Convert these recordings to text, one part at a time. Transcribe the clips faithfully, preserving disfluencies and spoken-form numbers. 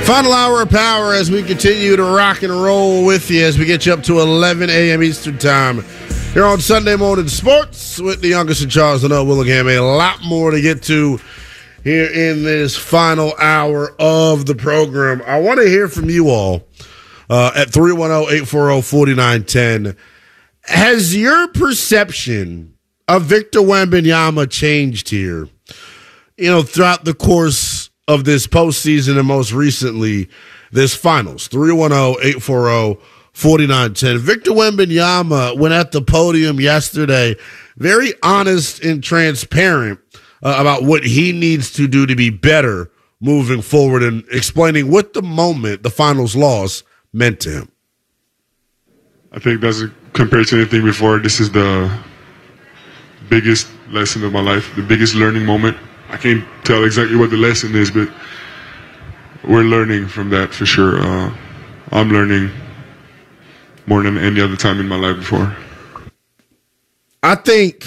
Final hour of power as we continue to rock and roll with you as we get you up to eleven a.m. Eastern Time here on Sunday Morning Sports with the youngest and Charles and Noah Willingham. A lot more to get to here in this final hour of the program. I want to hear from you all uh, at three one zero, eight four zero, four nine one zero. Has your perception of Victor Wembanyama changed here, you know, throughout the course of this postseason and most recently this finals? three one zero, eight four zero, four nine one zero. Victor Wembanyama went at the podium yesterday very honest and transparent uh, about what he needs to do to be better moving forward and explaining what the moment, the finals loss, meant to him. I think that's compared to anything before, this is the biggest lesson of my life, the biggest learning moment. I can't tell exactly what the lesson is, but we're learning from that for sure. Uh, I'm learning more than any other time in my life before. I think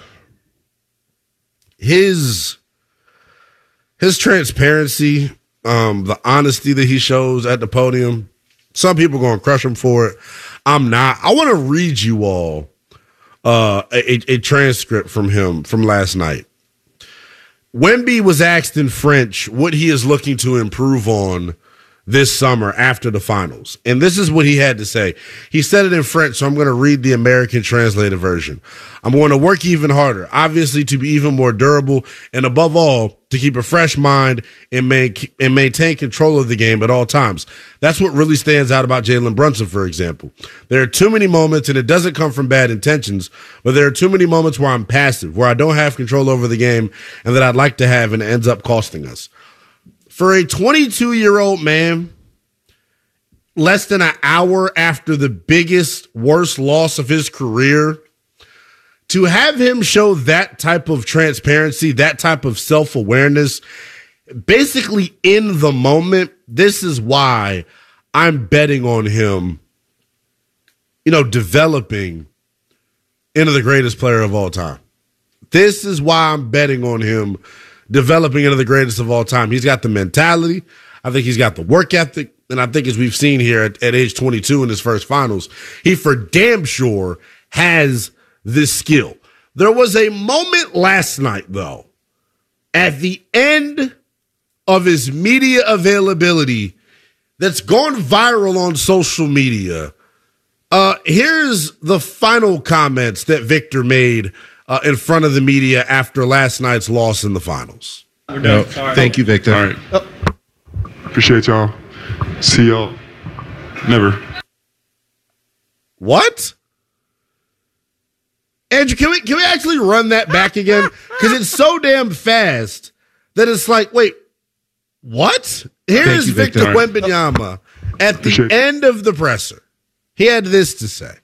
his his transparency, um, the honesty that he shows at the podium, some people are going to crush him for it. I'm not. I want to read you all uh, a, a transcript from him from last night. Wemby was asked in French what he is looking to improve on this summer after the finals. And this is what he had to say. He said it in French, so I'm going to read the American translated version. I'm going to work even harder, obviously to be even more durable, and above all, to keep a fresh mind and, make, and maintain control of the game at all times. That's what really stands out about Jalen Brunson, for example. There are too many moments, and it doesn't come from bad intentions, but there are too many moments where I'm passive, where I don't have control over the game, and that I'd like to have, and it ends up costing us. For a twenty-two-year-old man, less than an hour after the biggest, worst loss of his career, to have him show that type of transparency, that type of self-awareness, basically in the moment, this is why I'm betting on him, you know, developing into the greatest player of all time. This is why I'm betting on him developing into the greatest of all time. He's got the mentality. I think he's got the work ethic. And I think as we've seen here at, at age twenty-two in his first finals, he for damn sure has this skill. There was a moment last night, though, at the end of his media availability that's gone viral on social media. Uh, here's the final comments that Victor made Uh, in front of the media after last night's loss in the finals. No, thank you, Victor. All right. Oh. Appreciate y'all. See y'all. Never. What? Andrew, can we can we actually run that back again? Because it's so damn fast that it's like, wait, what? Here's you, Victor, Victor Wembanyama at the Appreciate end of the presser. He had this to say.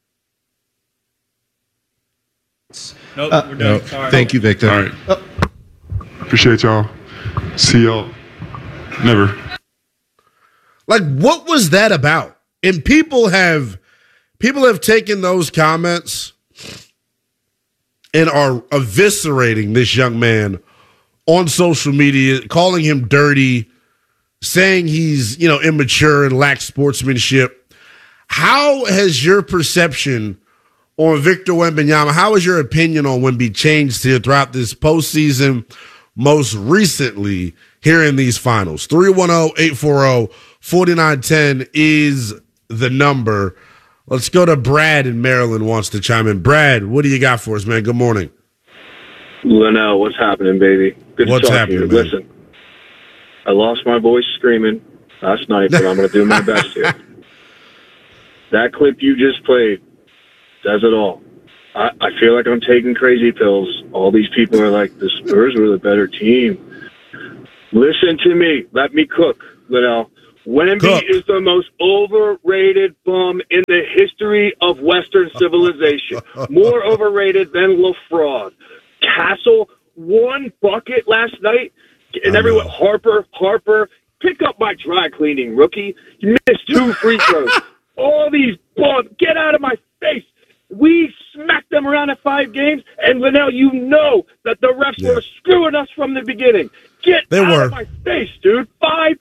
Nope, uh, we're done. No, thank you, Victor. All right. Oh. Appreciate y'all. See y'all. Never. Like, what was that about? And people have people have taken those comments and are eviscerating this young man on social media, calling him dirty, saying he's, you know, immature and lacks sportsmanship. How has your perception on Victor Wembanyama, how has your opinion on Wemby changed here throughout this postseason, most recently here in these finals? three one zero, eight four zero, four nine one zero is the number. Let's go to Brad in Maryland wants to chime in. Brad, what do you got for us, man? Good morning. Linnell, what's happening, baby? Good what's to talk happening, to you. man? Listen, I lost my voice screaming last night, but I'm going to do my best here. That clip you just played says it all. I, I feel like I'm taking crazy pills. All these people are like, the Spurs were the better team. Listen to me. Let me cook, Linnell. Wemby is the most overrated bum in the history of Western civilization. More overrated than LaFraud. Castle, one bucket last night, and everyone, Harper, Harper, pick up my dry cleaning, rookie. You missed two free throws. All these bums, get out of my face. We smacked them around at five games, and Linnell, you know that the refs yeah. were screwing us from the beginning. Get they out were. of my face, dude. Five games.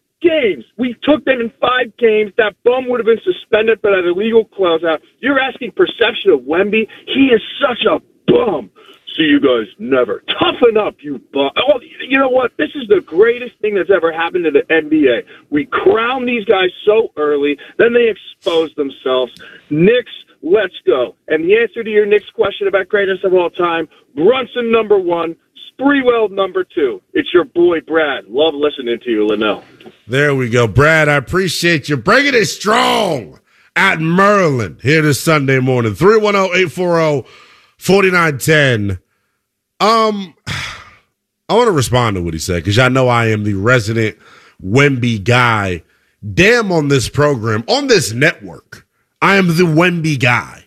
games. We took them in five games. That bum would have been suspended for that illegal closeout. You're asking perception of Wemby? He is such a bum. See you guys never. Toughen up, you bum. Oh, you know what? This is the greatest thing that's ever happened to the N B A. We crown these guys so early, then they expose themselves. Knicks, let's go. And the answer to your Knicks question about greatest of all time, Brunson number one, Sprewell number two. It's your boy, Brad. Love listening to you, Linnell. There we go. Brad, I appreciate you bringing it strong at Maryland here this Sunday morning. three one zero, eight four zero, four nine one zero. Um, I want to respond to what he said because y'all know I am the resident Wemby guy. Damn on this program, on this network, I am the Wemby guy.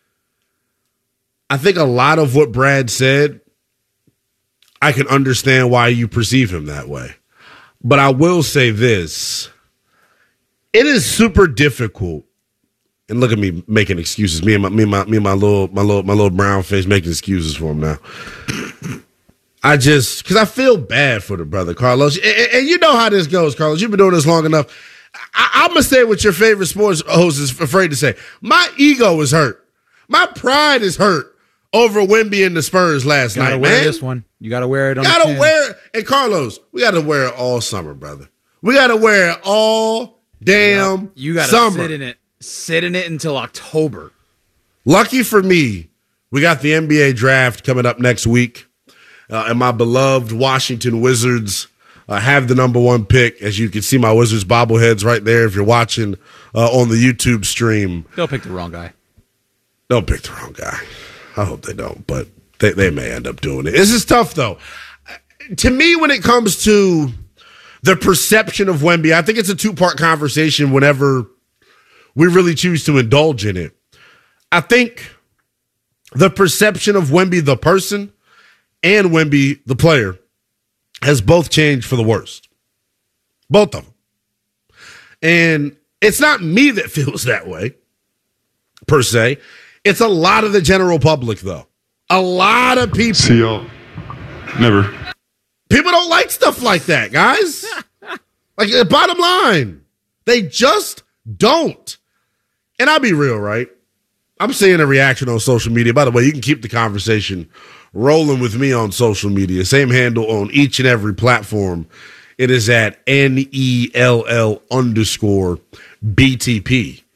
I think a lot of what Brad said, I can understand why you perceive him that way. But I will say this. It is super difficult. And look at me making excuses. Me and my me and my me and my little my little my little brown face making excuses for him now. I just because I feel bad for the brother, Carlos. And, and, and you know how this goes, Carlos. You've been doing this long enough. I, I'm gonna say what your favorite sports host is afraid to say. My ego is hurt. My pride is hurt over Wemby and the Spurs last you gotta night, wear man. This one. You gotta wear it on gotta the chin. wear it. And Carlos, we gotta wear it all summer, brother. We gotta wear it all damn yep. You gotta summer. sit in it. Sit in it until October. Lucky for me, we got the N B A draft coming up next week. Uh, and my beloved Washington Wizards uh, have the number one pick. As you can see, my Wizards bobbleheads right there if you're watching uh, on the YouTube stream. They'll pick the wrong guy. They'll pick the wrong guy. I hope they don't, but they, they may end up doing it. This is tough, though. To me, when it comes to the perception of Wemby, I think it's a two-part conversation whenever we really choose to indulge in it. I think the perception of Wemby the person and Wemby the player has both changed for the worst. Both of them. And it's not me that feels that way, per se. It's a lot of the general public, though. A lot of people. See y'all. Never. People don't like stuff like that, guys. Like, the bottom line, they just don't. And I'll be real, right? I'm seeing a reaction on social media. By the way, you can keep the conversation rolling with me on social media. Same handle on each and every platform. It is at N E L L underscore B T P.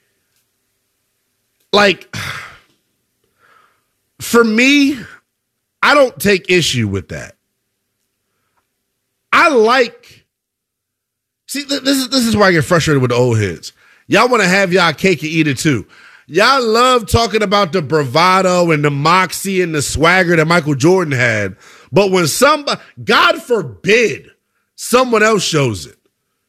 Like, for me, I don't take issue with that. I like, see, this is, this is where I get frustrated with the old heads. Y'all want to have y'all cake and eat it too. Y'all love talking about the bravado and the moxie and the swagger that Michael Jordan had. But when somebody, God forbid, someone else shows it.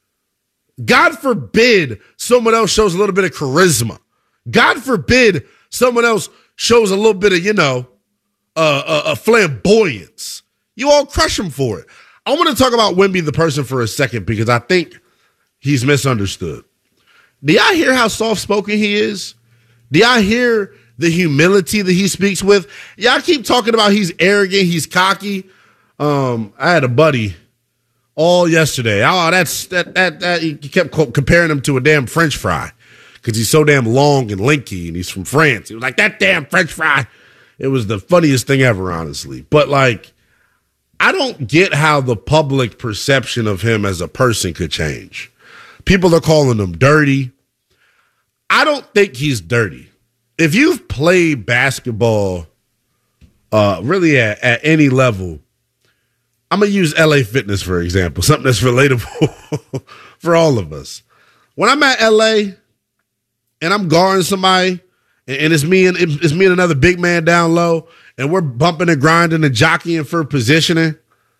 God forbid someone else shows a little bit of charisma. God forbid someone else shows a little bit of, you know, uh, a, a flamboyance. You all crush him for it. I want to talk about Wemby the person for a second because I think he's misunderstood. Do y'all hear how soft-spoken he is? Do y'all hear the humility that he speaks with? Y'all keep talking about he's arrogant, he's cocky. Um, I had a buddy all yesterday. Oh, that's that that that he kept comparing him to a damn French fry because he's so damn long and lanky, and he's from France. He was like, that damn French fry. It was the funniest thing ever, honestly. But like, I don't get how the public perception of him as a person could change. People are calling him dirty. I don't think he's dirty. If you've played basketball uh, really at, at any level, I'm going to use L A Fitness, for example, something that's relatable for all of us. When I'm at L A and I'm guarding somebody and, and it's me and it's me and another big man down low and we're bumping and grinding and jockeying for positioning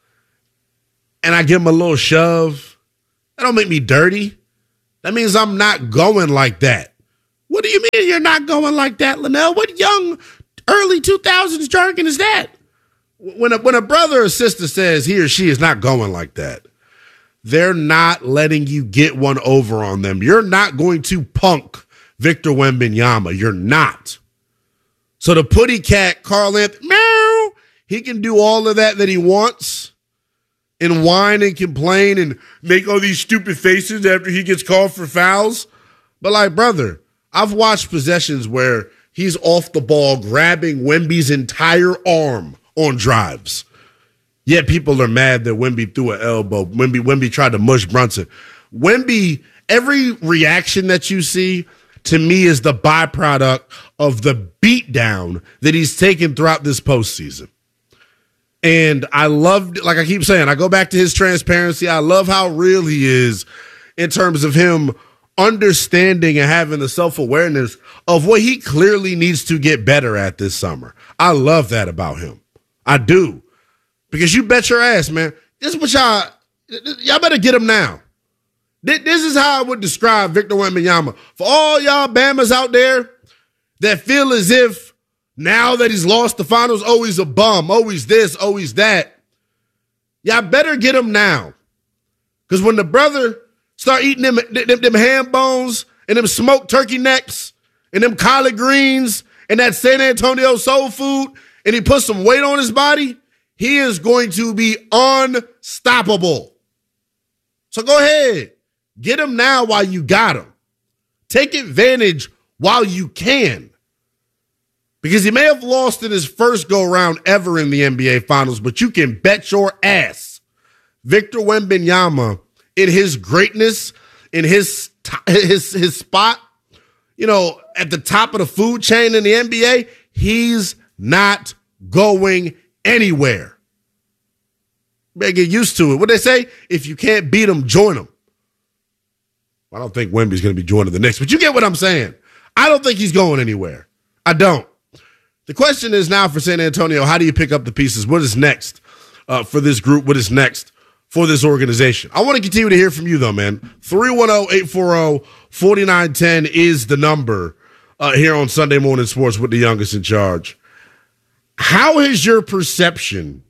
and I give him a little shove, that don't make me dirty. That means I'm not going like that. What do you mean you're not going like that, Linnell? What young, early two thousands jargon is that? When a, when a brother or sister says he or she is not going like that, they're not letting you get one over on them. You're not going to punk Victor Wembanyama. You're not. So the putty cat, Karl Anthony, meow, he can do all of that that he wants. and whine and complain and make all these stupid faces after he gets called for fouls. But, like, brother, I've watched possessions where he's off the ball grabbing Wemby's entire arm on drives. Yet people are mad that Wemby threw an elbow. Wemby, Wemby tried to mush Brunson. Wemby, every reaction that you see, to me, is the byproduct of the beatdown that he's taken throughout this postseason. And I loved, like I keep saying, I go back to his transparency. I love how real he is in terms of him understanding and having the self-awareness of what he clearly needs to get better at this summer. I love that about him. I do. Because you bet your ass, man. This is what y'all, y'all better get him now. This is how I would describe Victor Wembanyama. For all y'all Bamas out there that feel as if now that he's lost the finals, oh, he's a bum, oh, he's this, oh, he's that. Y'all better get him now. Because when the brother start eating them, them, them ham bones and them smoked turkey necks and them collard greens and that San Antonio soul food, and he puts some weight on his body, he is going to be unstoppable. So go ahead. Get him now while you got him. Take advantage while you can. Because he may have lost in his first go-round ever in the N B A Finals, but you can bet your ass Victor Wembanyama, in his greatness, in his, his, his spot, you know, at the top of the food chain in the N B A, he's not going anywhere. Better get used to it. What they say? If you can't beat them, join them. I don't think Wemby's going to be joining the Knicks, but you get what I'm saying. I don't think he's going anywhere. I don't. The question is now for San Antonio, how do you pick up the pieces? What is next uh, for this group? What is next for this organization? I want to continue to hear from you, though, man. three one zero, eight four zero, four nine one zero is the number uh, here on Sunday Morning Sports with the youngest in charge. How has your perception,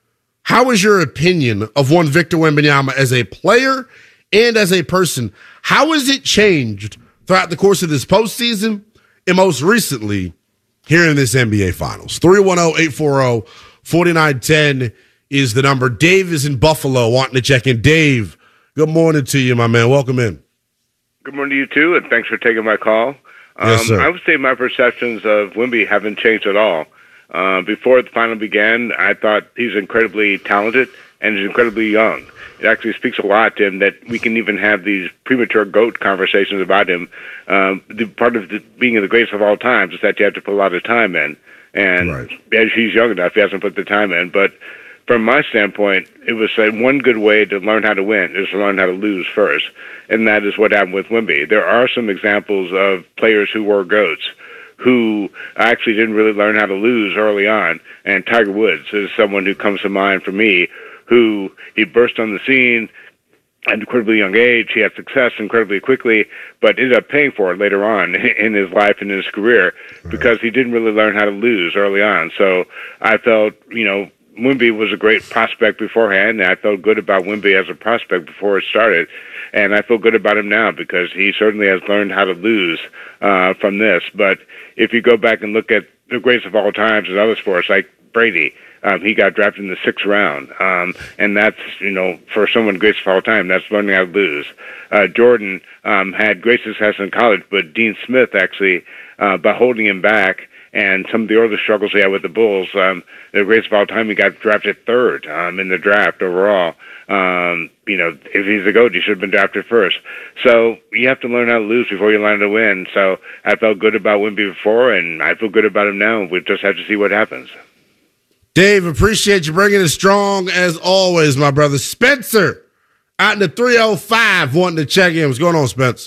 how is your opinion of one Victor Wembanyama as a player and as a person, how has it changed throughout the course of this postseason and most recently here in this N B A Finals? three one zero, eight four zero, four nine one zero is the number. Dave is in Buffalo wanting to check in. Dave, good morning to you, my man. Welcome in. Good morning to you, too, and thanks for taking my call. Um, yes, sir. I would say my perceptions of Wemby haven't changed at all. Uh, before the final began, I thought he's incredibly talented and he's incredibly young. It actually speaks a lot to him that we can even have these premature GOAT conversations about him. Um, the part of the, being the greatest of all times is that you have to put a lot of time in. And right. as he's young enough, he hasn't put the time in. But from my standpoint, it was uh, one good way to learn how to win is to learn how to lose first. And that is what happened with Wemby. There are some examples of players who were GOATs who actually didn't really learn how to lose early on. And Tiger Woods is someone who comes to mind for me, who he burst on the scene at an incredibly young age. He had success incredibly quickly, but ended up paying for it later on in his life and his career because he didn't really learn how to lose early on. So I felt, you know, Wemby was a great prospect beforehand, and I felt good about Wemby as a prospect before it started. And I feel good about him now because he certainly has learned how to lose uh, from this. But if you go back and look at the greatest of all times in other sports, like Brady, um, he got drafted in the sixth round. Um, and that's, you know, for someone greatest of all time, that's learning how to lose. Uh, Jordan um, had great success in college, but Dean Smith actually, uh, by holding him back, and some of the early struggles he had with the Bulls, um, the greatest of all time, he got drafted third um, in the draft overall. Um, you know, if he's a GOAT, he should have been drafted first. So you have to learn how to lose before you learn to win. So I felt good about Wemby before, and I feel good about him now. We just have to see what happens. Dave, appreciate you bringing it strong as always, my brother. Spencer, out in the three oh five, wanting to check in. What's going on, Spence?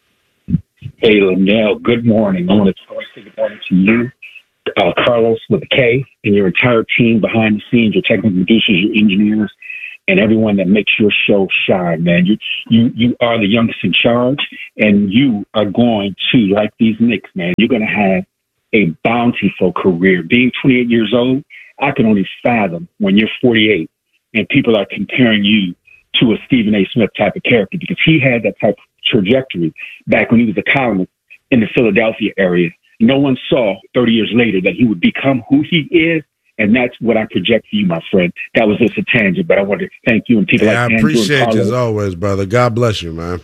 Hey, Linnell, good morning. I want to say good morning to you, uh, Carlos with a K, and your entire team behind the scenes, your technical producers, your engineers, and everyone that makes your show shine, man. You you you are the youngest in charge, and you are going to, like these Knicks, man, you're going to have a bountiful career. Being twenty-eight years old, I can only fathom when you're forty-eight and people are comparing you to a Stephen A. Smith type of character because he had that type of trajectory back when he was a columnist in the Philadelphia area. No one saw thirty years later that he would become who he is And that's what I project for you, my friend. That was just a tangent, but I wanted to thank you and people yeah, like I Andrew appreciate and you as Carlos. always, brother. God bless you, man.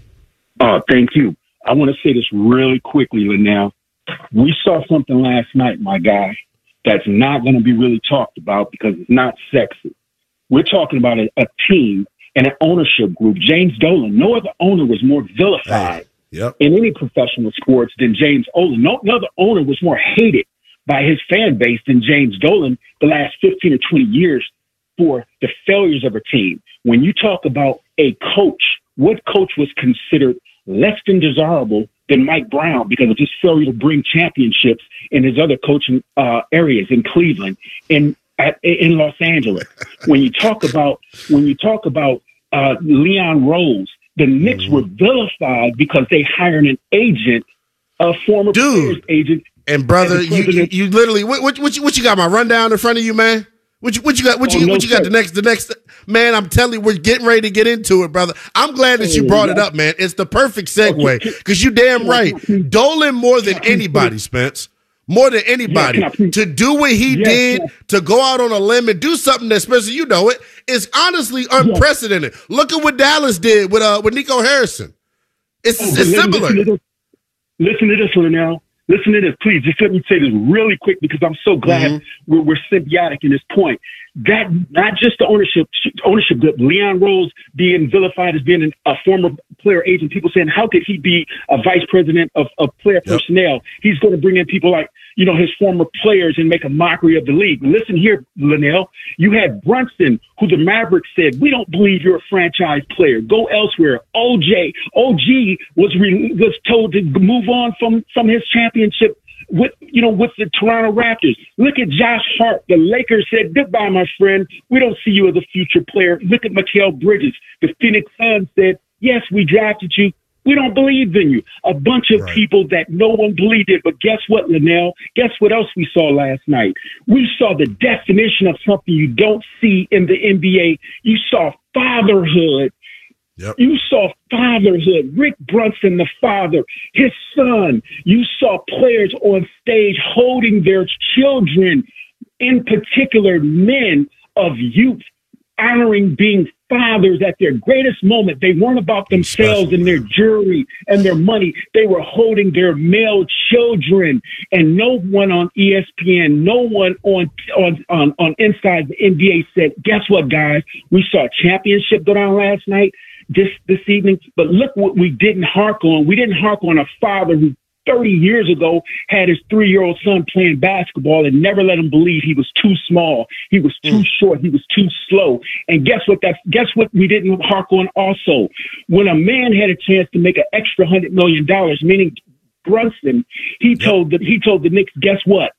Oh, thank you. I want to say this really quickly, Linnell. We saw something last night, my guy, that's not going to be really talked about because it's not sexy. We're talking about a, a team and an ownership group. James Dolan, no other owner was more vilified yep. in any professional sports than James Dolan. No, no other owner was more hated by his fan base than James Dolan the last fifteen or twenty years for the failures of a team. When you talk about a coach, what coach was considered less than desirable than Mike Brown because of his failure to bring championships in his other coaching uh, areas in Cleveland, in at, in Los Angeles. When you talk about when you talk about uh, Leon Rose, the Knicks mm-hmm. were vilified because they hired an agent, a former player's agent. And brother, you, you you literally what what what you, what you got my rundown in front of you, man? What you what you got? What you oh, no, what you got? The next the next man. I'm telling you, we're getting ready to get into it, brother. I'm glad that you brought it up, man. It's the perfect segue because you damn right. Dolan more than anybody, Spence. More than anybody to do what he yes, did, yes. to go out on a limb and do something that, Spencer, you know it, is honestly unprecedented. Yes. Look at what Dallas did with uh with Nico Harrison. It's, oh, it's listen, similar. Listen to this, listen to this one now. Listen to this, please. Just let me say this really quick because I'm so glad mm-hmm. we're, we're symbiotic in this point. That not just the ownership, ownership, but Leon Rose being vilified as being an, a former player agent. People saying, how could he be a vice president of, of player yep. personnel? He's going to bring in people like, you know, his former players and make a mockery of the league. Listen here, Linnell. You had Brunson, who the Mavericks said, we don't believe you're a franchise player. Go elsewhere. O J, O G was re, was told to move on from, from his championship with, you know, with the Toronto Raptors. Look at Josh Hart. The Lakers said, goodbye, my friend. We don't see you as a future player. Look at Mikal Bridges. The Phoenix Suns said, yes, we drafted you. We don't believe in you. A bunch of right. people that no one believed in. But guess what, Linnell? Guess what else we saw last night? We saw the definition of something you don't see in the N B A. You saw fatherhood. Yep. You saw fatherhood. Rick Brunson, the father, his son. You saw players on stage holding their children, in particular men of youth, honoring being fathers at their greatest moment. They weren't about themselves Special, and their jewelry and their money. They were holding their male children. And no one on E S P N, no one on on on, on Inside the N B A said, guess what, guys? We saw a championship go down last night, this this evening. But look what we didn't hark on. We didn't hark on a father who thirty years ago had his three-year-old son playing basketball and never let him believe he was too small. He was too mm. short. He was too slow. And guess what? That's, guess what we didn't hark on also? When a man had a chance to make an extra one hundred million dollars, meaning Brunson, he told the, he told the Knicks, guess what?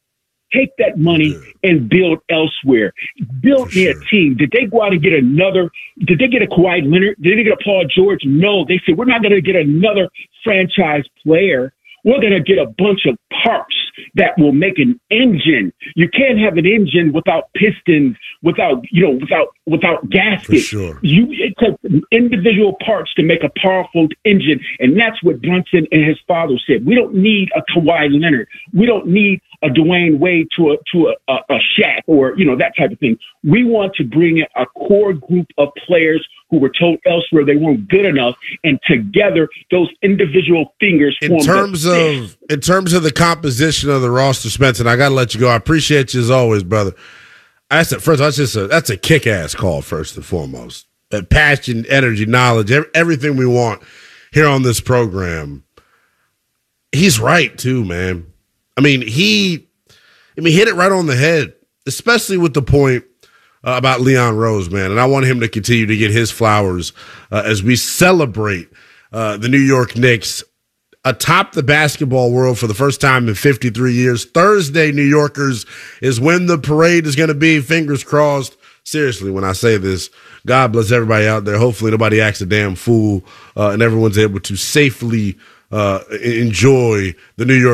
Take that money and build elsewhere. Build me a team. Did they go out and get another? Did they get a Kawhi Leonard? Did they get a Paul George? No. They said, we're not going to get another franchise player. We're going to get a bunch of parts that will make an engine. You can't have an engine without pistons, without, you know, without, without gaskets. Sure. You, it takes individual parts to make a powerful engine. And that's what Brunson and his father said. We don't need a Kawhi Leonard. We don't need a Dwayne Wade to a, to a, a, a Shaq or, you know, that type of thing. We want to bring in a core group of players who were told elsewhere they weren't good enough, and together those individual fingers in terms of in terms of the composition of the roster, Spencer. I got to let you go. I appreciate you as always, brother. That's a, first. That's just a that's a kick ass call first and foremost. That passion, energy, knowledge, everything we want here on this program. He's right too, man. I mean, he, I mean, hit it right on the head, especially with the point Uh, about Leon Rose, man. And I want him to continue to get his flowers uh, as we celebrate uh, the New York Knicks atop the basketball world for the first time in fifty-three years. Thursday, New Yorkers, is when the parade is going to be. Fingers crossed. Seriously, when I say this, God bless everybody out there. Hopefully nobody acts a damn fool uh, and everyone's able to safely uh, enjoy the New York